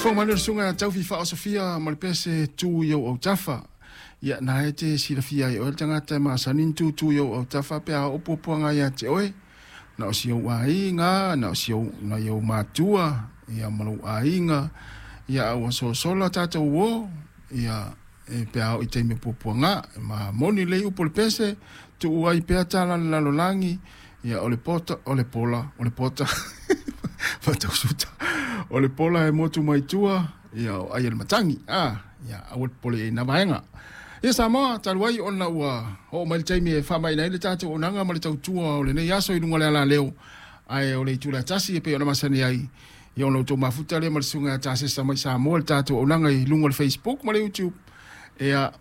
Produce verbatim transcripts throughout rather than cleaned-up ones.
fo manu sunga tau fi fa Sofia mal pese tu yo o tafa ya na ete sila fia o tanga te ma sanin tu tu yo o tafa pe a opo puanga ya te oi na o sio wa inga na o sio na yo matua ya malu ainga ya o so solo tata wo ya e pe a o te me puanga ma moni le o pese tu ai pe tala la lolangi ya ole pota ole pola ole pota fata suta ole pola e motu mai tua ia ai el matangi ah ia awat pole na vaenga ia sama talwai ona wa o mai taimi e fa mai nei le tatu onanga mai tau tua ole nei aso i lunga le ala leo ai ole tula tasi pe ona masani ai ia ono to mafuta le mai sunga tasi sa mai sa mo le tatu onanga i lunga le Facebook mai YouTube ia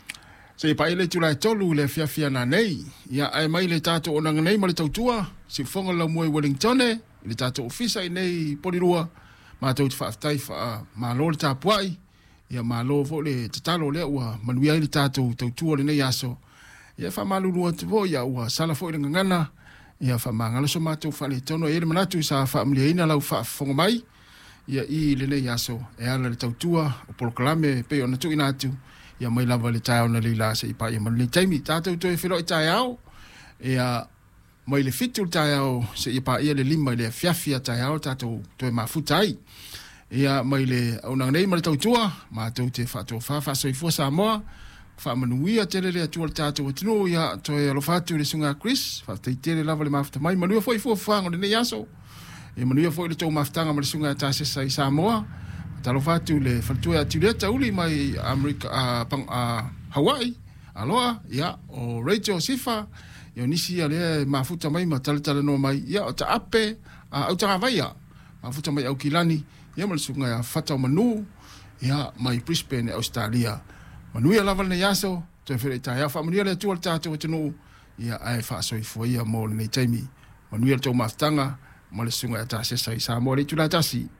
se pa ile tula tolu le fia fia na nei ia ai mai le tatu onanga nei mai tau tua si fonga la mo Wellington le tatu ofisa nei polirua ma tau te whaafitai wha ma lo le tāpuai ia ma lo vo le tatalo le ua manuia i le tātou tau tua le nei aso ia wha malurua te vo ia ua sala fo i le ngangana ia wha mangala so mātou wha le tono e le manatu sa wha amlia ina lau wha whonga mai ia i le nei aso e ala le tau tua o polokalame pe o na tu inatu ia mai lava le tai ona le la se i pa ia manu le taimi tātou to e whiro i tai au ia mai le fitu tai au se i pa ia le lima le fiafia tai au tātou to e mafutai ia mai le unang nei mai tau tua ma tau te fa to fa fa so i fo sa mo fa manuia tele le tua tātou tino ia to e lo fatu le sunga Chris fa te tele lava le mafta mai manuia foi fo fa ngone nei aso e manuia foi le tau maftanga mai sunga ta se sai sa mo ta lo fatu le fa tu ya tile tauli mai America a pang a Hawaii aloha ia o Rachel Sifa yo nisi ale mafuta mai mataltala no mai ia o ta ape au ta vaia mafuta mai au kilani ia mal sunga ya fata manu ia mai Brisbane Australia manu ia lava ne yaso te fere ta ya fa manu le tu ta tu no ia ai fa so i fo ia mo ne taimi manu ia to maftanga mal sunga ta se sai sa mo le tu la tasi